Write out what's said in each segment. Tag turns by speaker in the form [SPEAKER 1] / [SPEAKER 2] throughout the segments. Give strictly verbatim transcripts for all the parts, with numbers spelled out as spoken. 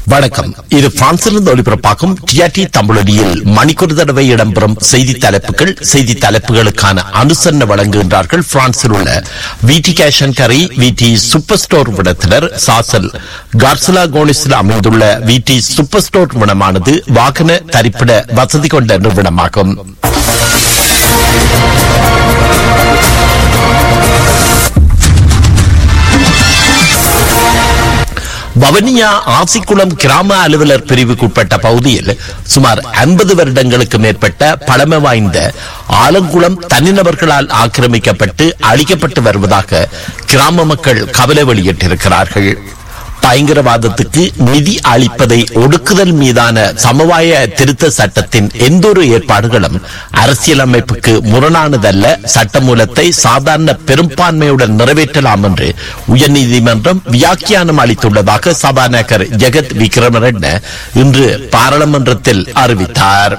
[SPEAKER 1] வணக்கம். இது பிரான்சிலிருந்து ஒளிபரப்பாகும் டிஆர்டி தமிழொலியில் மணிக்கொரு தடவை இடம்பெறும் செய்தி தலைப்புகள். செய்தி தலைப்புகளுக்கான அனுசரணை வழங்குகின்றார்கள் பிரான்சில் உள்ள விடி கேஷ் அண்ட் கரி விடி சூப்பர் ஸ்டோர் விடத்தினர். சாசல் கார்சலா கோனிஸில் அமைந்துள்ள விடி சூப்பர் ஸ்டோர் விடமானது வாகன தரிப்பிட வசதி கொண்ட நிறுவனமாகும். வவுனியா ஆசிக்குளம் கிராம அலுவலர் பிரிவுக்குட்பட்ட பகுதியில் சுமார் ஐம்பது வருடங்களுக்கு மேற்பட்ட பழமை வாய்ந்த ஆலங்குளம் தனிநபர்களால் ஆக்கிரமிக்கப்பட்டு அழிக்கப்பட்டு வருவதாக கிராம மக்கள் கவலை வெளியிட்டிருக்கிறார்கள். பயங்கரவாதத்துக்கு நிதி அளிப்பதை ஒடுக்குதல் மீதான சமவாய திருத்த சட்டத்தின் எந்தொரு ஏற்பாடுகளும் அரசியலமைப்புக்கு முரணானதல்ல, சட்டமூலத்தை சாதாரண பெரும்பான்மையுடன் நிறைவேற்றலாம் என்று உயர்நீதிமன்றம் வியாக்கியானம் அளித்துள்ளதாக சபாநாயகர் ஜெகத் விக்ரமரெட்ன இன்று பாராளுமன்றத்தில் அறிவித்தார்.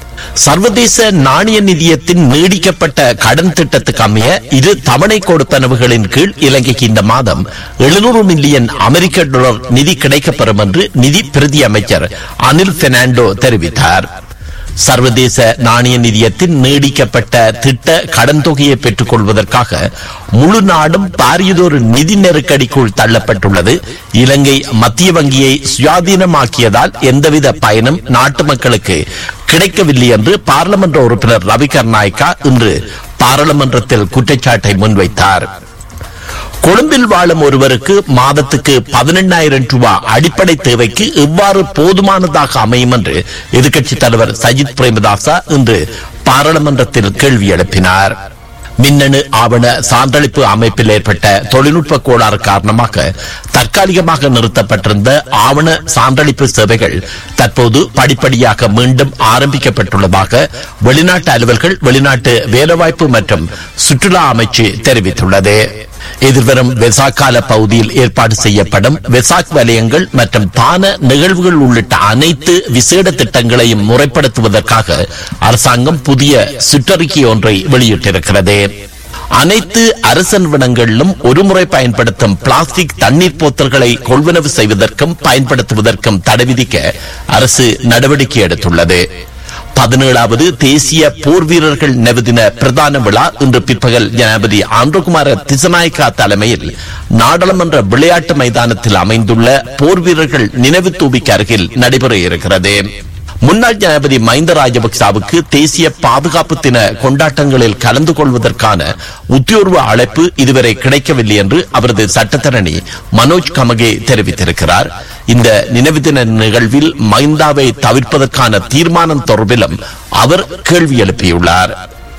[SPEAKER 1] சர்வதேச நாணய நிதியத்தின் நீடிக்கப்பட்ட கடன் திட்டத்துக்கு அமைய இரு தவணை கொடுப்பனவுகளின் கீழ் இலங்கைக்கு இந்த மாதம் எழுநூறு மில்லியன் அமெரிக்க டாலர் நிதி கிடைக்கப்பெறும் என்று நிதி பிரதி அமைச்சர் அனில் பெர்னாண்டோ தெரிவித்தார். சர்வதேச நாணய நிதியத்தின் நீடிக்கப்பட்ட திட்ட கடன் தொகையை பெற்றுக் கொள்வதற்காக முழு நாடும் பாரியதொரு நிதி நெருக்கடிக்குள் தள்ளப்பட்டுள்ளது. இலங்கை மத்திய வங்கியை சுயாதீனமாக்கியதால் எந்தவித பயனும் நாட்டு மக்களுக்கு கிடைக்கவில்லை என்று பாராளுமன்ற உறுப்பினர் ரவி கர்நாயக்கா இன்று பாராளுமன்றத்தில் குற்றச்சாட்டை முன்வைத்தார். கொழும்பில் வாழும் ஒருவருக்கு மாதத்துக்கு பதினெண்ணாயிரம் ரூபாய் அடிப்படை தேவைக்கு எவ்வாறு போதுமானதாக அமையும் என்று எதிர்க்கட்சித் தலைவர் சஜித் பிரேமதாசா இன்று பாராளுமன்றத்தில் கேள்வி எழுப்பினார். மின்னணு ஆவண சான்றளிப்பு அமைப்பில் ஏற்பட்ட தொழில்நுட்ப கோளாறு காரணமாக தற்காலிகமாக நிறுத்தப்பட்டிருந்த ஆவண சான்றளிப்பு சேவைகள் தற்போது படிப்படியாக மீண்டும் ஆரம்பிக்கப்பட்டுள்ளதாக வெளிநாட்டு அலுவல்கள், வெளிநாட்டு வேலைவாய்ப்பு மற்றும் சுற்றுலா அமைச்சு தெரிவித்துள்ளது. எதிர்வரும் வெசாக் கால பகுதியில் ஏற்பாடு செய்யப்படும் வெசாக் வலயங்கள் மற்றும் தான நிகழ்வுகள் உள்ளிட்ட அனைத்து விசேட திட்டங்களையும் முறைப்படுத்துவதற்காக அரசாங்கம் புதிய சுற்றறிக்கை ஒன்றை வெளியிட்டிருக்கிறது. அனைத்து அரசு நிறுவனங்களிலும் ஒருமுறை பயன்படுத்தும் பிளாஸ்டிக் தண்ணீர் போத்தல்களை கொள்வனவு செய்வதற்கும் பயன்படுத்துவதற்கும் தடை விதிக்க அரசு நடவடிக்கை எடுத்துள்ளது. பதினேழாவது தேசிய போர் வீரர்கள் நினைவு தின பிரதான விழா இன்று பிற்பகல் ஜனாதிபதி ஆந்திரகுமார திசநாயக்கா தலைமையில் நாடாளுமன்ற விளையாட்டு மைதானத்தில் அமைந்துள்ள போர் வீரர்கள் நினைவு தூபிக்கு அருகில் நடைபெற இருக்கிறது. முன்னாள் ஜனாதிபதி மஹிந்த ராஜபக்சவுக்கு தேசிய பாதுகாப்பு தின கொண்டாட்டங்களில் கலந்து கொள்வதற்கான உத்தியோர்வ அழைப்பு இதுவரை கிடைக்கவில்லை என்று அவரது சட்டத்தரணி மனோஜ் கமகே தெரிவித்திருக்கிறார். இந்த நினைவு தின நிகழ்வில் மஹிந்தாவை தவிர்ப்பதற்கான தீர்மானம் தொடர்பிலும் அவர் கேள்வி எழுப்பியுள்ளார்.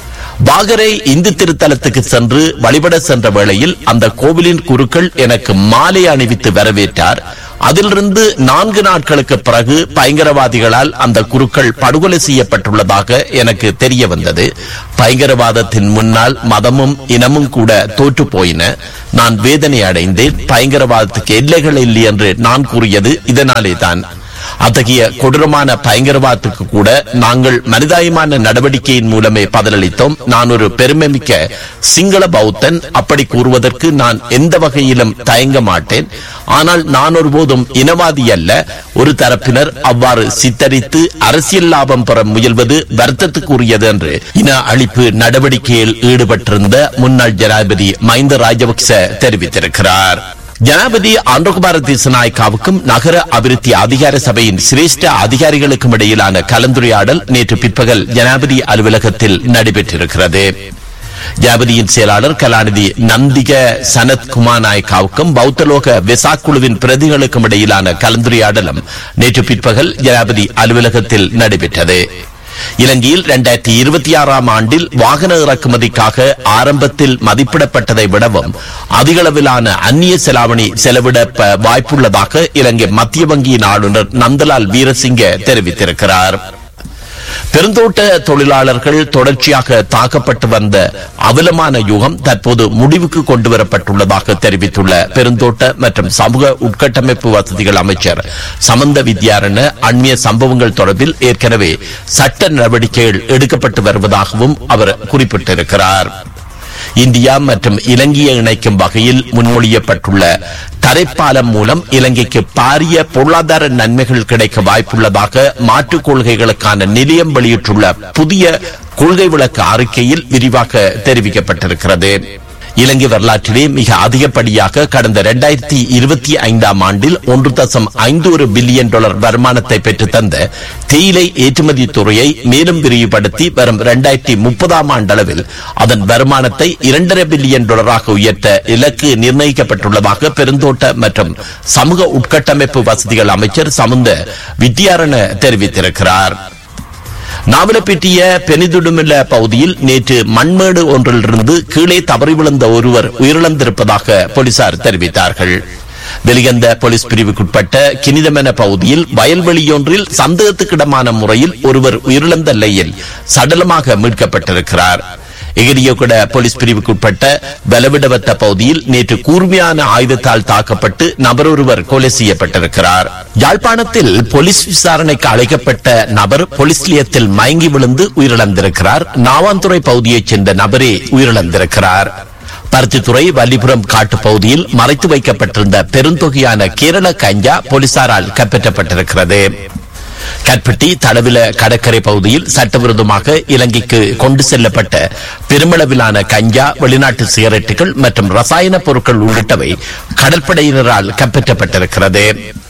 [SPEAKER 1] வாகரை இந்து திருத்தலத்துக்கு சென்று வழிபட சென்ற வேளையில் அந்த கோவிலின் குருக்கள் எனக்கு மாலை அணிவித்து வரவேற்றார். அதிலிருந்து நான்கு நாட்களுக்கு பிறகு பயங்கரவாதிகளால் அந்த குருக்கள் படுகொலை செய்யப்பட்டுள்ளதாக எனக்கு தெரிய வந்தது. பயங்கரவாதத்தின் முன்னால் மதமும் இனமும் கூட தோற்று போயின. நான் வேதனை அடைந்தேன். பயங்கரவாதத்துக்கு எல்லைகள் இல்லை என்று நான் கூறியது இதனாலே தான். அத்தகைய கொடூரமான பயங்கரவாதத்துக்கு கூட நாங்கள் மனிதாயமான நடவடிக்கையின் மூலமே பதிலளித்தோம். நான் ஒரு பெருமைமிக்க சிங்கள பௌத்தன். அப்படி கூறுவதற்கு நான் எந்த வகையிலும் தயங்க மாட்டேன். ஆனால் நான் ஒருபோதும் இனவாதி அல்ல. ஒரு தரப்பினர் அவ்வாறு சித்தரித்து அரசியல் லாபம் பெற முயல்வது வருத்தத்துக்குரியது என்று இன அழிப்பு நடவடிக்கையில் ஈடுபட்டிருந்த முன்னாள் ஜனாதிபதி மஹிந்த ராஜபக்ச தெரிவித்திருக்கிறார். ஜனாதிபதி ஆந்திரகுமார திசநாயக்காவுக்கும் நகர அபிவிருத்தி அதிகார சபையின் சிரேஷ்ட அதிகாரிகளுக்கும் இடையிலான கலந்துரையாடல் நேற்று பிற்பகல் ஜனாதிபதி அலுவலகத்தில் நடைபெற்றிருக்கிறது. ஜனாதிபதியின் செயலாளர் கலாநிதி நந்திக சனத் குமார் நாயக்காவுக்கும் பௌத்தலோக வெசாக் குழுவின் பிரதிகளுக்கும் இடையிலான கலந்துரையாடலும் நேற்று பிற்பகல் ஜனாதிபதி அலுவலகத்தில் நடைபெற்றது. இலங்கையில் இரண்டாயிரத்தி இருபத்தி ஆறாம் ஆண்டில் வாகன இறக்குமதிக்காக ஆரம்பத்தில் மதிப்பிடப்பட்டதை விடவும் அதிகளவிலான அந்நிய செலாவணி செலவிட வாய்ப்புள்ளதாக இலங்கை மத்திய வங்கியின் ஆளுநர் நந்தலால் வீரசிங்க தெரிவித்திருக்கிறார். பெருந்தோட்ட தொழிலாளர்கள் தொடர்ச்சியாக தாக்கப்பட்டு வந்த அவலமான யுகம் தற்போது முடிவுக்கு கொண்டுவரப்பட்டுள்ளதாக தெரிவித்துள்ள பெருந்தோட்ட மற்றும் சமூக உட்கட்டமைப்பு வசதிகள் அமைச்சர் சமந்த வித்யாரண அண்மைய சம்பவங்கள் தொடர்பில் ஏற்கனவே சட்ட நடவடிக்கைகள் எடுக்கப்பட்டு வருவதாகவும் அவர் குறிப்பிட்டிருக்கிறார். இந்தியா மற்றும் இலங்கையை இணைக்கும் வகையில் முன்மொழியப்பட்டுள்ள தரைப்பாலம் மூலம் இலங்கைக்கு பாரிய பொருளாதார நன்மைகள் கிடைக்க வாய்ப்புள்ளதாக மாற்றுக் கொள்கைகளுக்கான நிலையம் வெளியிட்டுள்ள புதிய கொள்கை விளக்க அறிக்கையில் விரிவாக தெரிவிக்கப்பட்டிருக்கிறது. இலங்கை வரலாற்றிலே மிக அதிகப்படியாக கடந்த இரண்டாயிரத்தி இருபத்தி ஐந்தாம் ஆண்டில் ஒன்று தசம் ஐந்து ஒரு பில்லியன் டாலர் வருமானத்தை பெற்று தந்த தேயிலை ஏற்றுமதி துறையை மேலும் விரிவுபடுத்தி வரும் இரண்டாயிரத்தி முப்பதாம் ஆண்டளவில் அதன் வருமானத்தை இரண்டரை பில்லியன் டாலராக உயர்த்த இலக்கு நிர்ணயிக்கப்பட்டுள்ளதாக பெருந்தோட்ட மற்றும் சமூக உட்கட்டமைப்பு வசதிகள் அமைச்சர் சமுந்த வித்யாரண தெரிவித்திருக்கிறார். நாவலப்பிட்டிய பெனிதுடுமில்ல பகுதியில் நேற்று மண்மேடு ஒன்றிலிருந்து கீழே தவறி விழுந்த ஒருவர் உயிரிழந்திருப்பதாக போலீசார் தெரிவித்தார்கள். வெளிகந்த போலீஸ் பிரிவுக்குட்பட்ட கினிதமென பகுதியில் வயல்வெளியொன்றில் சந்தேகத்துக்கிடமான முறையில் ஒருவர் உயிரிழந்த நிலையில் சடலமாக மீட்கப்பட்டிருக்கிறார். எகிரியகுட போலீஸ் பிரிவுக்குட்பட்ட பலவிடவத்த பகுதியில் நேற்று கூர்மையான ஆயுதத்தால் தாக்கப்பட்டு நபர் ஒருவர் கொலை செய்யப்பட்டிருக்கிறார். யாழ்ப்பாணத்தில் போலீஸ் விசாரணைக்கு அழைக்கப்பட்ட நபர் போலீஸ் நிலையத்தில் மயங்கி விழுந்து உயிரிழந்திருக்கிறார். நாவாந்துறை பகுதியைச் சேர்ந்த நபரே உயிரிழந்திருக்கிறார். பருத்தித்துறை வல்லிபுரம் காட்டு பகுதியில் மறைத்து வைக்கப்பட்டிருந்த பெருந்தொகையான கேரள கஞ்சா போலீசாரால் கைப்பற்றப்பட்டிருக்கிறது. கற்பட்டி தடவில கடற்கரை பகுதியில் சட்டவிரோதமாக இலங்கைக்கு கொண்டு செல்லப்பட்ட பெருமளவிலான கஞ்சா, வெளிநாட்டு சிகரெட்டுகள் மற்றும் ரசாயன பொருட்கள் உள்ளிட்டவை கடற்படையினரால் கைப்பற்றப்பட்டிருக்கிறது.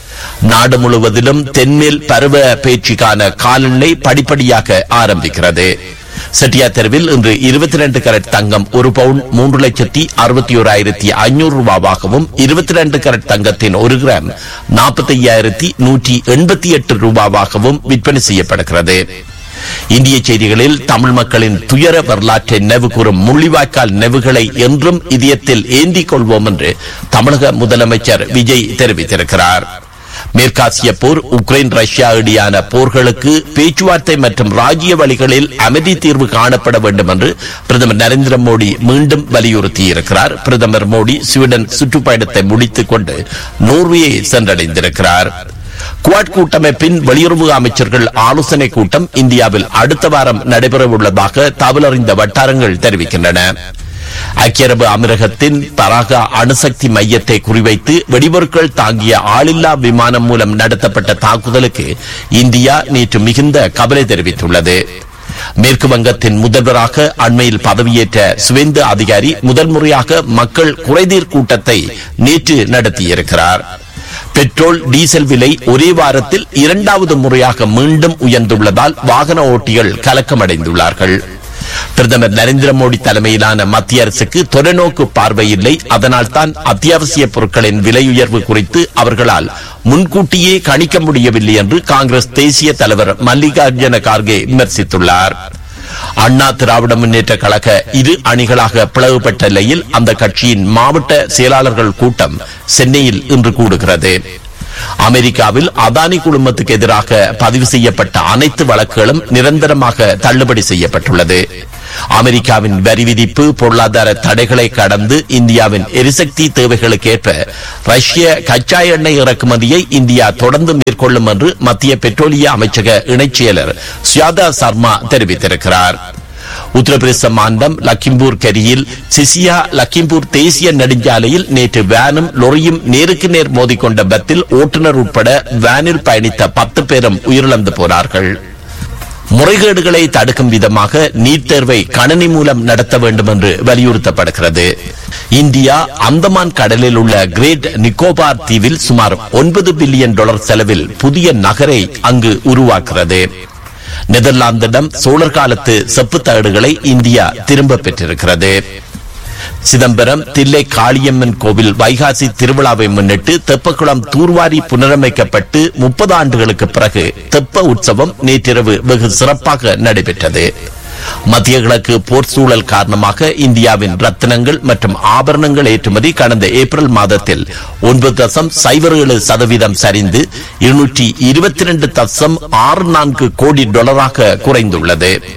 [SPEAKER 1] நாடு முழுவதிலும் தென்மேல் பருவ பேச்சுக்கான காலநிலை படிப்படியாக ஆரம்பிக்கிறது. செட்டியா தெருவில் இன்று இருபத்தி இரண்டு கரட் தங்கம் ஒரு பவுன் மூன்று லட்சத்தி அறுபத்தி ஓராயிரத்தி ஐநூறு ரூபாவாகவும் இருபத்தி இரண்டு கரட் தங்கத்தின் ஒரு கிராம் நாற்பத்தி ஐயாயிரத்தி நூற்றி எண்பத்தி எட்டு ரூபாவாகவும் விற்பனை செய்யப்படுகிறது. இந்திய செய்திகளில் தமிழ் மக்களின் துயர வரலாற்றை நினைவு கூறும் முள்ளிவாய்க்கால் நினைவுகளை என்றும் இதயத்தில் ஏந்திக் கொள்வோம் என்று தமிழக முதலமைச்சர் விஜய் தெரிவித்திருக்கிறார். மேற்காசிய போர், உக்ரைன் ரஷ்யா இடையான போர்களுக்கு பேச்சுவார்த்தை மற்றும் ராஜ்ய வழிகளில் அமைதி தீர்வு காணப்பட வேண்டும் என்று பிரதமர் நரேந்திர மோடி மீண்டும் வலியுறுத்தியிருக்கிறார். பிரதமர் மோடி ஸ்வீடன் சுற்றுப்பயணத்தை முடித்துக் கொண்டு நோர்வேயை சென்றடைந்திருக்கிறார். குவாட் கூட்டமைப்பின் வெளியுறவு அமைச்சர்கள் ஆலோசனை கூட்டம் இந்தியாவில் அடுத்த வாரம் நடைபெறவுள்ளதாக தகவலறிந்த வட்டாரங்கள் தெரிவிக்கின்றன. ஐக்கிய அரபு அமீரகத்தின் பராகா அணுசக்தி மையத்தை குறிவைத்து வெடிபொருட்கள் தாங்கிய ஆளில்லா விமானம் மூலம் நடத்தப்பட்ட தாக்குதலுக்கு இந்தியா நேற்று மிகுந்த கவலை தெரிவித்துள்ளது. மேற்கு வங்கத்தின் முதல்வராக அண்மையில் பதவியேற்ற சுவேந்து அதிகாரி முதல் முறையாக மக்கள் குறைதீர் கூட்டத்தை நேற்று நடத்தியிருக்கிறார். பெட்ரோல், டீசல் விலை ஒரே வாரத்தில் இரண்டாவது முறையாக மீண்டும் உயர்ந்துள்ளதால் வாகன ஓட்டிகள் கலக்கமடைந்துள்ளார்கள். பிரதமர் நரேந்திர மோடி தலைமையிலான மத்திய அரசுக்கு தொலைநோக்கு பார்வை இல்லை. அதனால் தான் அத்தியாவசிய பொருட்களின் விலை உயர்வு குறித்து அவர்களால் முன்கூட்டியே கணிக்க முடியவில்லை என்று காங்கிரஸ் தேசிய தலைவர் மல்லிகார்ஜுன கார்கே விமர்சித்துள்ளார். அண்ணா திராவிட முன்னேற்ற கழக இரு அணிகளாக பிளவுபட்ட நிலையில் அந்த கட்சியின் மாவட்ட செயலாளர்கள் கூட்டம் சென்னையில் இன்று கூடுகிறது. அமெரிக்காவில் அதானி குழுமத்துக்கு எதிராக பதிவு செய்யப்பட்ட அனைத்து வழக்குகளும் நிரந்தரமாக தள்ளுபடி செய்யப்பட்டுள்ளது. அமெரிக்காவின் வரி விதிப்பு, பொருளாதார தடைகளை கடந்து இந்தியாவின் எரிசக்தி தேவைகளுக்கேற்ப ரஷ்ய கச்சா எண்ணெய் இறக்குமதியை இந்தியா தொடர்ந்து மேற்கொள்ளும் என்று மத்திய பெட்ரோலிய அமைச்சக இணைச் செயலர் சுயாதா சர்மா தெரிவித்திருக்கிறார். உத்தரப்பிரதேச மாநிலம் லக்கிம்பூர் கரியில் சிசியா லக்கிம்பூர் தேசிய நெடுஞ்சாலையில் நேற்று வேனும் லொரியும் நேருக்கு நேர் மோதிக்கொண்ட விபத்தில் ஓட்டுநர் உட்பட வேனில் பயணித்த பத்து பேரும் உயிரிழந்து போனார்கள். முறைகேடுகளை தடுக்கும் விதமாக நீட் தேர்வை கணனி மூலம் நடத்த வேண்டும் என்று வலியுறுத்தப்படுகிறது. இந்தியா அந்தமான் கடலில் உள்ள கிரேட் நிக்கோபார் தீவில் சுமார் ஒன்பது பில்லியன் டாலர் செலவில் புதிய நகரை அங்கு உருவாக்குகிறது. நெதர்லாந்திடம் சோழர் காலத்து செப்பு தகடுகளை இந்தியா திரும்ப பெற்றிருக்கிறது. சிதம்பரம் தில்லை காளியம்மன் கோவில் வைகாசி திருவிழாவை முன்னிட்டு தெப்பக்குளம் தூர்வாரி புனரமைக்கப்பட்டு முப்பது ஆண்டுகளுக்கு பிறகு தெப்ப உற்சவம் நேற்றிரவு வெகு சிறப்பாக நடைபெற்றது. மத்திய கிழக்கு போர் சூழல் காரணமாக இந்தியாவின் ரத்தினங்கள் மற்றும் ஆபரணங்கள் ஏற்றுமதி கடந்த ஏப்ரல் மாதத்தில் ஒன்பது தசம் சைபர் ஏழு சதவீதம் சரிந்து இருநூற்றி இருபத்தி இரண்டு தசம் ஆறு நான்கு கோடி டாலராக குறைந்துள்ளது.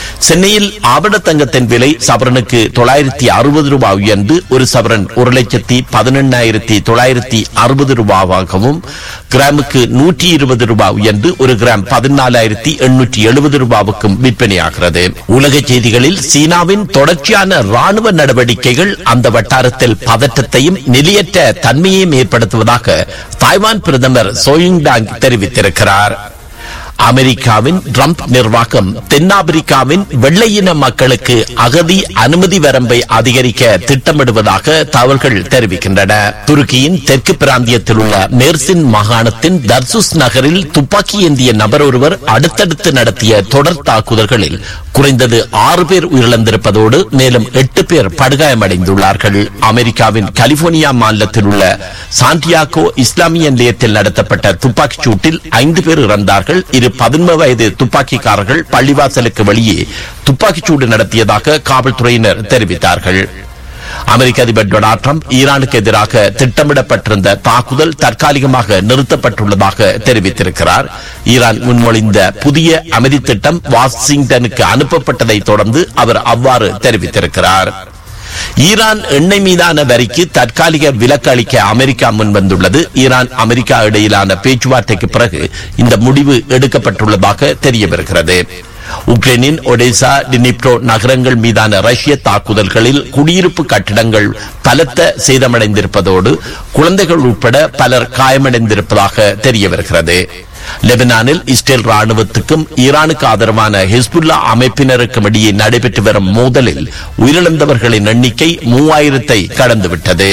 [SPEAKER 1] சென்னையில் ஆபரண தங்கத்தின் விலை சவரனுக்கு தொள்ளாயிரத்தி அறுபது ரூபாய் உயர்ந்து ஒரு சவரன் ஒரு லட்சத்தி பதினெண்ணாயிரத்தி தொள்ளாயிரத்தி அறுபது ரூபாவாகவும் கிராமுக்கு நூற்றி இருபது ரூபாய் உயர்ந்து ஒரு கிராம் பதினாலாயிரத்தி எண்ணூற்றி எழுபது ரூபாவுக்கும் விற்பனையாகிறது. உலக செய்திகளில் சீனாவின் தொடர்ச்சியான ராணுவ நடவடிக்கைகள் அந்த வட்டாரத்தில் பதற்றத்தையும் நிலையற்ற தன்மையையும் ஏற்படுத்துவதாக தாய்வான் பிரதமர் சோயிங்டாங் தெரிவித்திருக்கிறார். அமெரிக்காவின் ட்ரம்ப் நிர்வாகம் தென்னாப்பிரிக்காவின் வெள்ளையின மக்களுக்கு அகதி அனுமதி வரம்பை அதிகரிக்க திட்டமிடுவதாக தகவல்கள் தெரிவிக்கின்றன. துருக்கியின் தெற்கு பிராந்தியத்தில் உள்ள மேர்சின் மாகாணத்தின் தர்சுஸ் நகரில் துப்பாக்கி ஏந்திய நபர் ஒருவர் அடுத்தடுத்து நடத்திய தொடர் தாக்குதல்களில் குறைந்தது ஆறு பேர் உயிரிழந்திருப்பதோடு மேலும் எட்டு பேர் படுகாயமடைந்துள்ளார்கள். அமெரிக்காவின் கலிபோர்னியா மாநிலத்தில் உள்ள சாண்டியாகோ இஸ்லாமிய நிலையத்தில் நடத்தப்பட்ட துப்பாக்கிச் சூட்டில் ஐந்து பேர் இறந்தார்கள். இரு பதினொன்று வயது துப்பாக்கிக்காரர்கள் பள்ளிவாசலுக்கு வெளியே துப்பாக்கிச்சூடு நடத்தியதாக காவல்துறையினர் தெரிவித்தார்கள். அமெரிக்க அதிபர் டொனால்ட் ட்ரம்ப் ஈரானுக்கு எதிராக திட்டமிடப்பட்டிருந்த தாக்குதல் தற்காலிகமாக நிறுத்தப்பட்டுள்ளதாக தெரிவித்திருக்கிறார். ஈரான் முன்மொழிந்த புதிய அமைதி திட்டம் வாஷிங்டனுக்கு அனுப்பப்பட்டதை தொடர்ந்து அவர் அவ்வாறு தெரிவித்திருக்கிறார். ஈரான் எண்ணெய் மீதான வரிக்கு தற்காலிக விலக்கு அளிக்க அமெரிக்கா முன்வந்துள்ளது. ஈரான் அமெரிக்கா இடையிலான பேச்சுவார்த்தைக்கு பிறகு இந்த முடிவு எடுக்கப்பட்டுள்ளதாக தெரிய வருகிறது. உக்ரைனின் ஒடேசா டினிப்ரோ நகரங்கள் மீதான ரஷ்ய தாக்குதல்களில் குடியிருப்பு கட்டிடங்கள் பலத்த சேதமடைந்திருப்பதோடு குழந்தைகள் உட்பட பலர் காயமடைந்திருப்பதாக தெரிய வருகிறது. லெபனானில் இஸ்ரேல் ராணுவத்துக்கும் ஈரானுக்கு ஆதரவான ஹிஸ்புல்லா அமைப்பினருக்கும் இடையே நடைபெற்று வரும் மோதலில் உயிரிழந்தவர்களின் எண்ணிக்கை மூவாயிரத்தை கடந்துவிட்டது.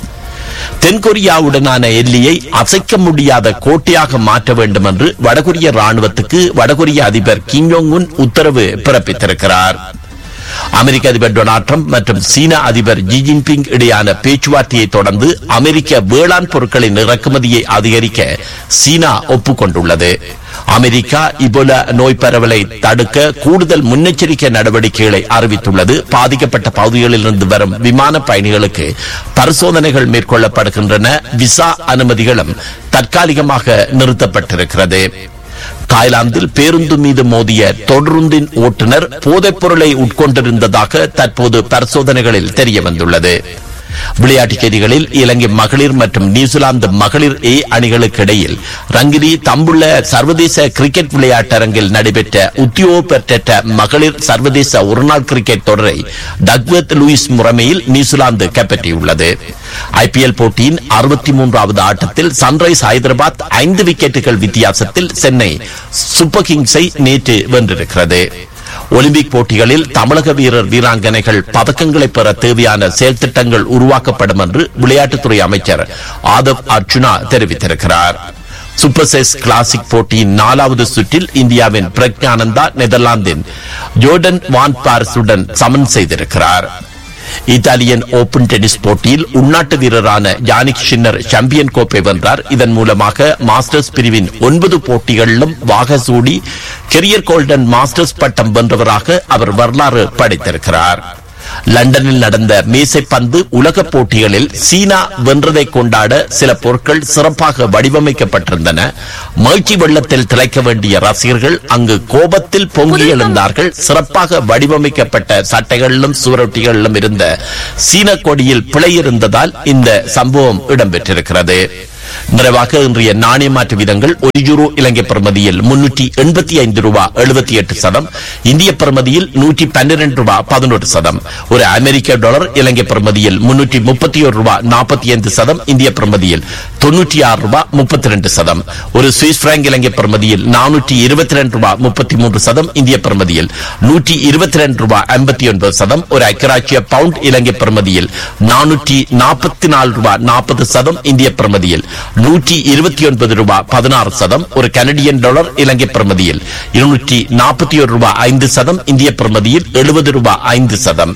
[SPEAKER 1] தென்கொரியாவுடனான எல்லையை அசைக்க முடியாத கோட்டையாக மாற்ற வேண்டும் என்று வடகொரிய ராணுவத்துக்கு வடகொரிய அதிபர் கிம் ஜோங் உன் உத்தரவு பிறப்பித்திருக்கிறார். அமெரிக்க அதிபர் டொனால்ட் ட்ரம்ப் மற்றும் சீன அதிபர் ஜி ஜின்பிங் இடையான பேச்சுவார்த்தையை தொடர்ந்து அமெரிக்க வேளாண் பொருட்களின் இறக்குமதியை அதிகரிக்க சீனா ஒப்புக்கொண்டுள்ளது. அமெரிக்கா இபோலா நோய் பரவலை தடுக்க கூடுதல் முன்னெச்சரிக்கை நடவடிக்கைகளை அறிவித்துள்ளது. பாதிக்கப்பட்ட பகுதிகளில் இருந்து வரும் விமான பயணிகளுக்கு பரிசோதனைகள் மேற்கொள்ளப்படுகின்றன. விசா அனுமதிகளும் தற்காலிகமாக நிறுத்தப்பட்டிருக்கிறது. தாய்லாந்தில் பேருந்து மீது மோதிய தொடருந்தின் ஓட்டுநர் போதைப் பொருளை உட்கொண்டிருந்ததாக தற்போது பரிசோதனைகளில் தெரிய வந்துள்ளது. விளையாட்டுச் செய்திகளில் இலங்கை மகளிர் மற்றும் நியூசிலாந்து மகளிர் ஏ அணிகளுக்கு இடையில் ரங்கிரி தம்புள்ள சர்வதேச கிரிக்கெட் விளையாட்டரங்கில் நடைபெற்ற உத்தியோக பெற்ற மகளிர் சர்வதேச ஒருநாள் கிரிக்கெட் தொடரை டக்வர்த் லூயிஸ் முறைமையில் நியூசிலாந்து கைப்பற்றியுள்ளது. ஐபிஎல் போட்டியின் அறுபத்தி மூன்றாவது ஆட்டத்தில் சன்ரைஸ் ஹைதராபாத் ஐந்து விக்கெட்டுகள் வித்தியாசத்தில் சென்னை சூப்பர் கிங்ஸை நேற்று வென்றிருக்கிறது. ஒலிம்பிக் போட்டிகளில் தமிழக வீரர் வீராங்கனைகள் பதக்கங்களை பெற தேவையான செயல் திட்டங்கள் உருவாக்கப்படும் என்று விளையாட்டுத்துறை அமைச்சர் ஆதவ் அர்ஜுனா தெரிவித்திருக்கிறார். சூப்பர் செஸ் கிளாசிக் போட்டியின் நாலாவது சுற்றில் இந்தியாவின் பிரக்ஞானந்தா நெதர்லாந்தின் ஜோர்டன் வான் பாரிஸுடன் சமன் செய்திருக்கிறார். இத்தாலியன் ஓபன் டென்னிஸ் போட்டியில் உள்நாட்டு வீரரான யானிக் ஷின்னர் சாம்பியன் கோப்பை வென்றார். இதன் மூலமாக மாஸ்டர்ஸ் பிரிவின் ஒன்பது போட்டிகளிலும் வாக சூடி கெரியர் கோல்டன் மாஸ்டர்ஸ் பட்டம் வென்றவராக அவர் வரலாறு படைத்திருக்கிறார். லண்டனில் நடந்த மேசைப்பந்து உலக போட்டிகளில் சீனா வென்றதை கொண்டாட சில பொருட்கள் சிறப்பாக வடிவமைக்கப்பட்டிருந்தன. மகிழ்ச்சி வெள்ளத்தில் திளைக்க வேண்டிய ரசிகர்கள் அங்கு கோபத்தில் பொங்கி எழுந்தார்கள். சிறப்பாக வடிவமைக்கப்பட்ட சட்டைகளிலும் சுவரொட்டிகளிலும் இருந்த சீன கொடியில் பிழை இருந்ததால் இந்த சம்பவம் இடம்பெற்றிருக்கிறது. நிறைவாக இன்றைய நாணய மாற்று வீதங்கள் ஒரு யூரோ இலங்கை பிரமதியில் முன்னூற்றி எண்பத்தி ஐந்து ரூபாய் எழுபத்தி எட்டு சதம், இந்திய பிரமதியில் நூற்றி பன்னிரண்டு ரூபாய் பதினொரு சதம். ஒரு அமெரிக்க டாலர் இலங்கை பிரமதியில் முன்னூற்றி முப்பத்தி ஒரு ரூபாய் நாற்பத்தி ஐந்து சதம், இந்திய பிரமதியில் தொன்னூற்றி ஆறு ரூபாய் முப்பத்தி ரெண்டு சதம். ஒரு சுவிஸ் பிராங்க் இலங்கை பிரமதியில் நானூற்றி இருபத்தி ரெண்டு ரூபாய் முப்பத்தி மூன்று சதம், இந்திய பிரமதியில் நூற்றி இருபத்தி ரெண்டு ரூபாய் ஐம்பத்தி ஒன்பது சதம். ஒரு ஐக்கியராட்சிய பவுண்ட் இலங்கை பிரமதியில் நானூற்றி நாற்பத்தி நாலு ரூபாய் நாற்பது சதம், இந்திய பிரமதியில் நூற்றி இருபத்தி ஒன்பது ரூபாய் பதினாறு சதம். ஒரு கனடியன் டாலர் இலங்கை பிரமதியில் இருநூற்றி நாற்பத்தி ஒரு ரூபாய் ஐந்து சதம், இந்திய பிரமதியில் எழுபது ரூபாய் ஐந்து சதம்.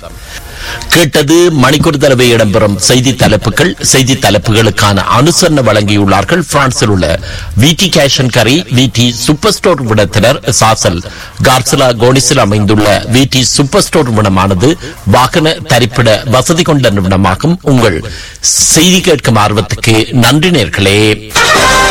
[SPEAKER 1] கேட்டது மணிக்கூர் தடவை இடம்பெறும் செய்தி தலைப்புகள். செய்தி தலைப்புகளுக்கான அனுசரணை வழங்கியுள்ளார்கள் பிரான்சில் உள்ள விடி கேஷன் கரி விடி சூப்பர் ஸ்டோர் விடத்தினர் சாசல் கார்சலா கோனிஸில் அமைந்துள்ள விடி சூப்பர் ஸ்டோர் விடமானது வாகன தரிப்பிட வசதி கொண்ட நிறுவனமாகும். உங்கள் செய்தி கேட்கும் ஆர்வத்துக்கு நன்றி நேர்களே.